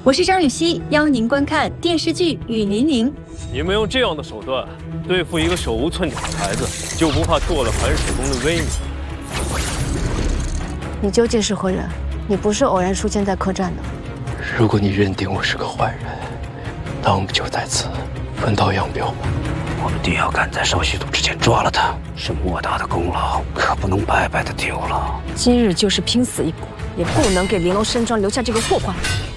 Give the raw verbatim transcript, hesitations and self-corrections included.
我是张雨绮，邀您观看电视剧《雨霖铃》。 你们用这样的手段对付一个手无寸铁的孩子，就不怕剁了韩水公的威名？ 你究竟是何人？你不是偶然出现在客栈的。 如果你认定我是个坏人，那我们就在此分道扬镳吧。 我们定要赶在少虚度之前抓了他，这莫大的功劳可不能白白的丢了。 今日就是拼死一搏，也不能给玲珑山庄留下这个祸患。